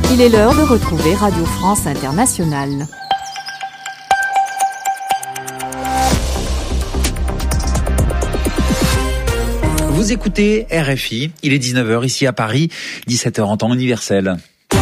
Il est l'heure de retrouver Radio France Internationale. Vous écoutez RFI, il est 19h ici à Paris, 17h en temps universel.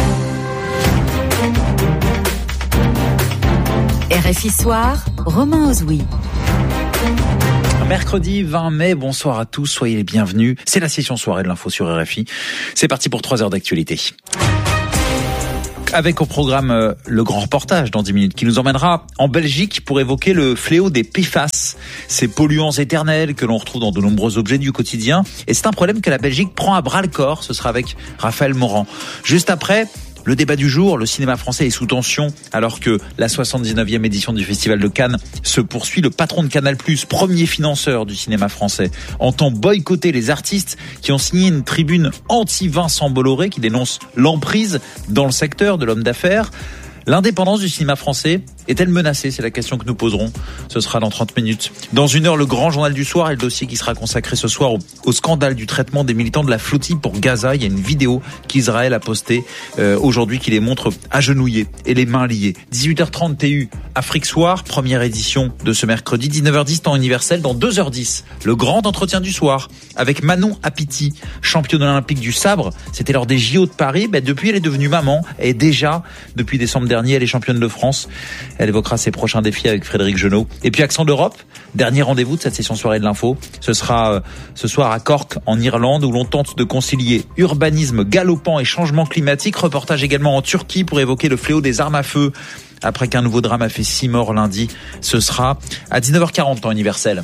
RFI Soir, Romain Ozoui. Mercredi 20 mai, bonsoir à tous, soyez les bienvenus. C'est la session soirée de l'info sur RFI. C'est parti pour 3 heures d'actualité. Avec au programme le grand reportage dans 10 minutes qui nous emmènera en Belgique pour évoquer le fléau des PFAS, ces polluants éternels que l'on retrouve dans de nombreux objets du quotidien. Et c'est un problème que la Belgique prend à bras le corps. Ce sera avec Raphaël Morand. Juste après, le débat du jour, le cinéma français est sous tension alors que la 79e édition du Festival de Cannes se poursuit. Le patron de Canal+, premier financeur du cinéma français, entend boycotter les artistes qui ont signé une tribune anti-Vincent Bolloré qui dénonce l'emprise dans le secteur de l'homme d'affaires. L'indépendance du cinéma français est-elle menacée ? C'est la question que nous poserons. Ce sera dans 30 minutes. Dans 1 heure, le grand journal du soir et le dossier qui sera consacré ce soir au scandale du traitement des militants de la flottille pour Gaza. Il y a une vidéo qu'Israël a postée aujourd'hui qui les montre agenouillés et les mains liées. 18h30 TU, Afrique Soir, première édition de ce mercredi. 19h10 temps universel. Dans 2h10, le grand entretien du soir avec Manon Apiti, championne olympique du sabre. C'était lors des JO de Paris. Depuis, elle est devenue maman et déjà, depuis décembre dernier, elle est championne de France. Elle évoquera ses prochains défis avec Frédéric Genot. Et puis Accent d'Europe, dernier rendez-vous de cette session soirée de l'info. Ce sera ce soir à Cork, en Irlande, où l'on tente de concilier urbanisme galopant et changement climatique. Reportage également en Turquie pour évoquer le fléau des armes à feu. Après qu'un nouveau drame a fait 6 morts lundi, ce sera à 19h40 temps universel.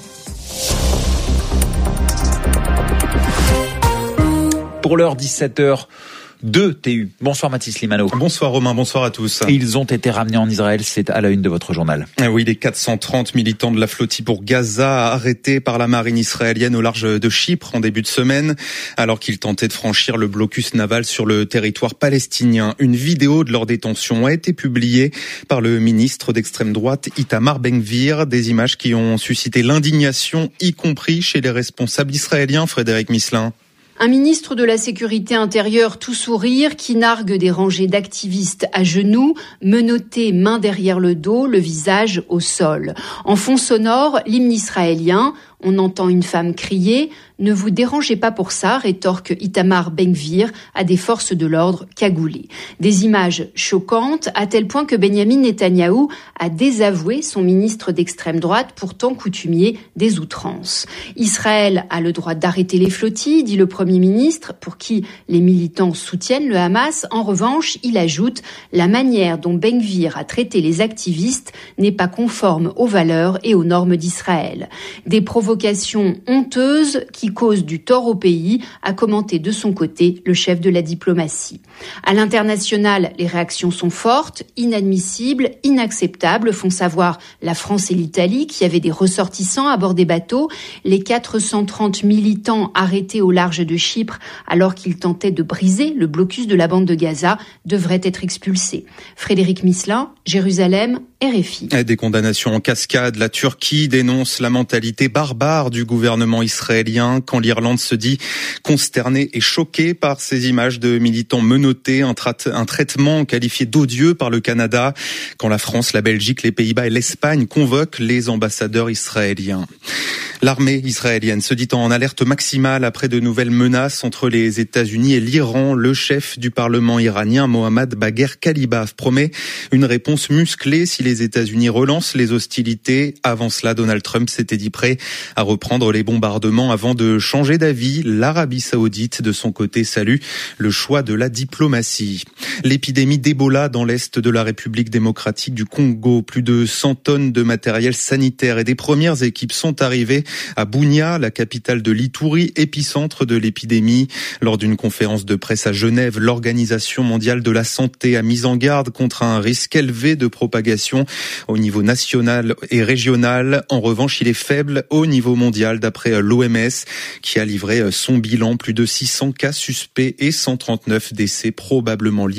Pour l'heure 17h. De TU. Bonsoir Mathis Limano. Bonsoir Romain, bonsoir à tous. Ils ont été ramenés en Israël, c'est à la une de votre journal. Oui, les 430 militants de la flottille pour Gaza arrêtés par la marine israélienne au large de Chypre en début de semaine, alors qu'ils tentaient de franchir le blocus naval sur le territoire palestinien. Une vidéo de leur détention a été publiée par le ministre d'extrême droite Itamar Ben-Gvir, des images qui ont suscité l'indignation, y compris chez les responsables israéliens. Frédéric Misselin. Un ministre de la Sécurité intérieure tout sourire qui nargue des rangées d'activistes à genoux, menottés main derrière le dos, le visage au sol. En fond sonore, l'hymne israélien. On entend une femme crier « Ne vous dérangez pas pour ça », rétorque Itamar Ben-Gvir à des forces de l'ordre cagoulées. Des images choquantes à tel point que Benyamin Netanyahou a désavoué son ministre d'extrême droite, pourtant coutumier des outrances. Israël a le droit d'arrêter les flottilles, dit le Premier ministre, pour qui les militants soutiennent le Hamas. En revanche, il ajoute « La manière dont Ben-Gvir a traité les activistes n'est pas conforme aux valeurs et aux normes d'Israël ». Des provocations honteuse qui cause du tort au pays, a commenté de son côté le chef de la diplomatie. À l'international, les réactions sont fortes, inadmissibles, inacceptables, font savoir la France et l'Italie qui avaient des ressortissants à bord des bateaux. Les 430 militants arrêtés au large de Chypre alors qu'ils tentaient de briser le blocus de la bande de Gaza devraient être expulsés. Frédéric Misselin, Jérusalem, RFI. Des condamnations en cascade. La Turquie dénonce la mentalité barbare du gouvernement israélien quand l'Irlande se dit consternée et choquée par ces images de militants menottés, un traitement qualifié d'odieux par le Canada, quand la France, la Belgique, les Pays-Bas et l'Espagne convoquent les ambassadeurs israéliens. L'armée israélienne se dit en alerte maximale après de nouvelles menaces entre les États-Unis et l'Iran. Le chef du Parlement iranien, Mohammad Bagher Khalibaf, promet une réponse musclée si les États-Unis relancent les hostilités. Avant cela, Donald Trump s'était dit prêt à reprendre les bombardements avant de changer d'avis. L'Arabie Saoudite, de son côté, salue le choix de la diplomatie. L'épidémie d'Ebola dans l'est de la République démocratique du Congo. Plus de 100 tonnes de matériel sanitaire et des premières équipes sont arrivées à Bunia, la capitale de l'Ituri, épicentre de l'épidémie. Lors d'une conférence de presse à Genève, l'Organisation mondiale de la santé a mis en garde contre un risque élevé de propagation au niveau national et régional. En revanche, il est faible au niveau mondial, d'après l'OMS, qui a livré son bilan. Plus de 600 cas suspects et 139 décès probablement liés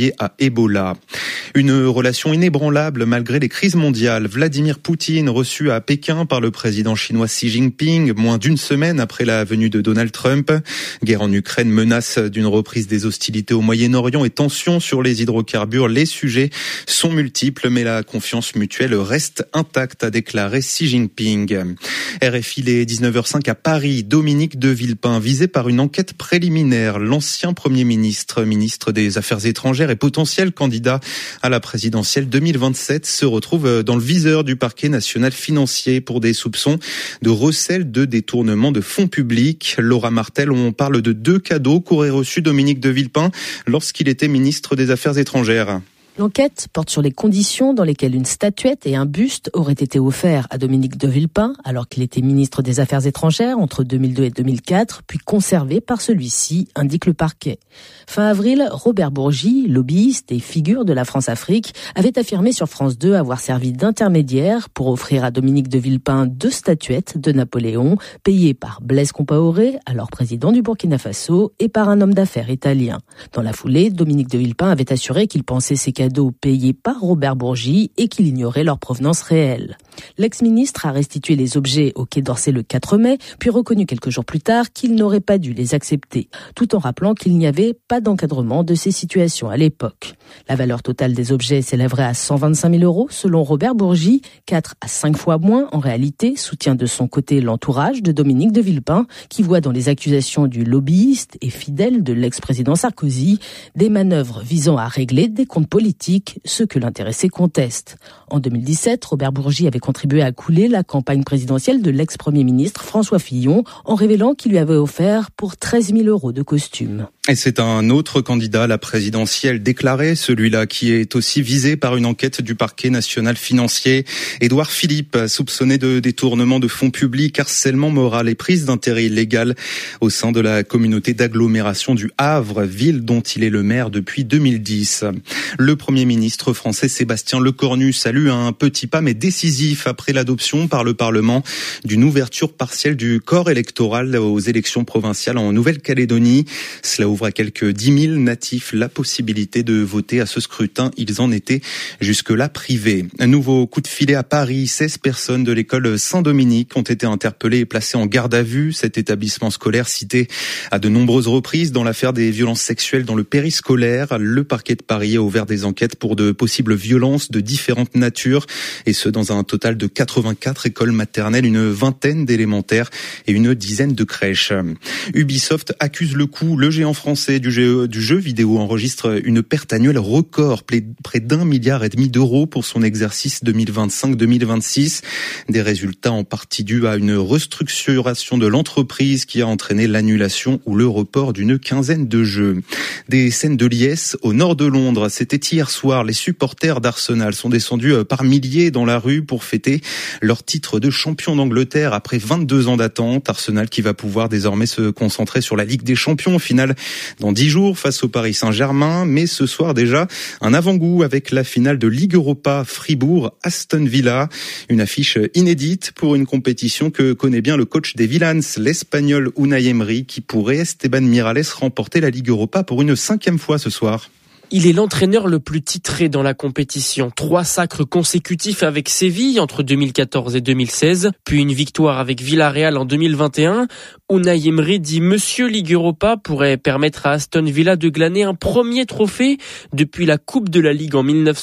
liées à Ebola. Une relation inébranlable malgré les crises mondiales. Vladimir Poutine reçu à Pékin par le président chinois Xi Jinping, moins d'une semaine après la venue de Donald Trump. Guerre en Ukraine, menace d'une reprise des hostilités au Moyen-Orient et tensions sur les hydrocarbures. Les sujets sont multiples, mais la confiance mutuelle reste intacte, a déclaré Xi Jinping. RFI, les 19h05 à Paris. Dominique de Villepin, visé par une enquête préliminaire. L'ancien Premier ministre, ministre des Affaires étrangères et potentiel candidat à la présidentielle 2027, se retrouve dans le viseur du parquet national financier pour des soupçons de recel de détournement de fonds publics. Laura Martel, on parle de 2 cadeaux qu'aurait reçu Dominique de Villepin lorsqu'il était ministre des Affaires étrangères. L'enquête porte sur les conditions dans lesquelles une statuette et un buste auraient été offerts à Dominique de Villepin alors qu'il était ministre des Affaires étrangères entre 2002 et 2004, puis conservés par celui-ci, indique le parquet. Fin avril, Robert Bourgi, lobbyiste et figure de la France-Afrique, avait affirmé sur France 2 avoir servi d'intermédiaire pour offrir à Dominique de Villepin 2 statuettes de Napoléon, payées par Blaise Compaoré, alors président du Burkina Faso, et par un homme d'affaires italien. Dans la foulée, Dominique de Villepin avait assuré qu'il pensait ces cadeaux payés par Robert Bourgi et qu'il ignorait leur provenance réelle. L'ex-ministre a restitué les objets au Quai d'Orsay le 4 mai, puis reconnu quelques jours plus tard qu'il n'aurait pas dû les accepter, tout en rappelant qu'il n'y avait pas d'encadrement de ces situations à l'époque. La valeur totale des objets s'élèverait à 125 000 € selon Robert Bourgi, 4 à 5 fois moins en réalité, soutient de son côté l'entourage de Dominique de Villepin, qui voit dans les accusations du lobbyiste et fidèle de l'ex-président Sarkozy des manœuvres visant à régler des comptes politiques, ce que l'intéressé conteste. En 2017, Robert Bourgi avait contribué à couler la campagne présidentielle de l'ex-premier ministre François Fillon en révélant qu'il lui avait offert pour 13 000 € de costume. Et c'est un autre candidat à la présidentielle déclaré, celui-là qui est aussi visé par une enquête du parquet national financier. Édouard Philippe, soupçonné de détournement de fonds publics, harcèlement moral et prise d'intérêt illégal au sein de la communauté d'agglomération du Havre, ville dont il est le maire depuis 2010. Le Premier ministre français Sébastien Lecornu salue un petit pas mais décisif après l'adoption par le Parlement d'une ouverture partielle du corps électoral aux élections provinciales en Nouvelle-Calédonie. Cela ouvre à quelques 10 000 natifs la possibilité de voter à ce scrutin. Ils en étaient jusque-là privés. Un nouveau coup de filet à Paris. 16 personnes de l'école Saint-Dominique ont été interpellées et placées en garde à vue. Cet établissement scolaire cité à de nombreuses reprises dans l'affaire des violences sexuelles dans le périscolaire. Le parquet de Paris a ouvert des enquêtes pour de possibles violences de différentes natures, et ce dans un total de 84 écoles maternelles, une vingtaine d'élémentaires et une dizaine de crèches. Ubisoft accuse le coup. Le géant français du jeu vidéo enregistre une perte annuelle record, près d'1,5 milliard d'euros pour son exercice 2025-2026. Des résultats en partie dus à une restructuration de l'entreprise qui a entraîné l'annulation ou le report d'une quinzaine de jeux. Des scènes de liesse au nord de Londres. C'était hier soir. Les supporters d'Arsenal sont descendus par milliers dans la rue pour fêter leur titre de champion d'Angleterre après 22 ans d'attente. Arsenal qui va pouvoir désormais se concentrer sur la Ligue des Champions, finale dans 10 jours face au Paris Saint-Germain. Mais ce soir déjà, un avant-goût avec la finale de Ligue Europa Fribourg-Aston Villa. Une affiche inédite pour une compétition que connaît bien le coach des Villans, l'Espagnol Unai Emery, qui pourrait, Esteban Miralles, remporter la Ligue Europa pour une 5e fois ce soir. Il est l'entraîneur le plus titré dans la compétition. 3 sacres consécutifs avec Séville entre 2014 et 2016, puis une victoire avec Villarreal en 2021. Unai Emery dit Monsieur Ligue Europa pourrait permettre à Aston Villa de glaner un premier trophée depuis la Coupe de la Ligue en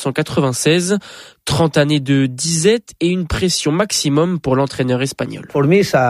1996. 30 années de disette et une pression maximum pour l'entraîneur espagnol. Pour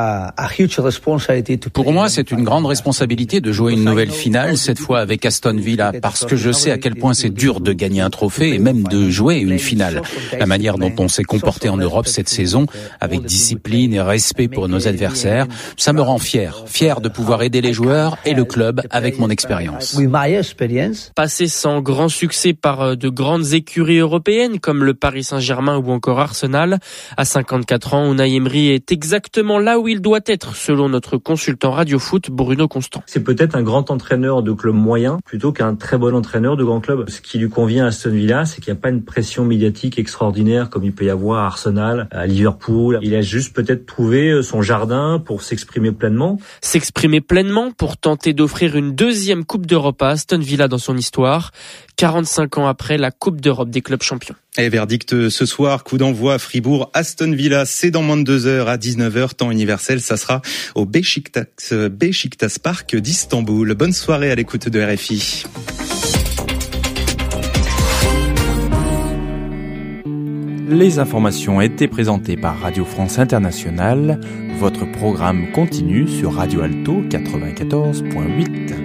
moi, c'est une grande responsabilité de jouer une nouvelle finale, cette fois avec Aston Villa, parce que je sais à quel point c'est dur de gagner un trophée et même de jouer une finale. La manière dont on s'est comporté en Europe cette saison, avec discipline et respect pour nos adversaires, ça me rend fier de pouvoir aider les joueurs et le club avec mon expérience. Passé sans grand succès par de grandes écuries européennes comme le Paris Saint-Germain ou encore Arsenal, à 54 ans, Unai Emery est exactement là où il doit être, selon notre consultant Radio Foot Bruno Constant. C'est peut-être un grand entraîneur de club moyen plutôt qu'un très bon entraîneur de grand club. Ce qui lui convient à Aston Villa, c'est qu'il n'y a pas une pression médiatique extraordinaire comme il peut y avoir à Arsenal, à Liverpool. Il a juste peut-être trouvé son jardin pour s'exprimer pleinement. avant. S'exprimer pleinement pour tenter d'offrir une deuxième Coupe d'Europe à Aston Villa dans son histoire, 45 ans après la Coupe d'Europe des clubs champions. Et verdict ce soir, coup d'envoi à Fribourg, Aston Villa, c'est dans moins de 2 heures à 19h, temps universel, ça sera au Beşiktaş Park d'Istanbul. Bonne soirée à l'écoute de RFI. Les informations étaient présentées par Radio France Internationale. Votre programme continue sur Radio Alto 94.8.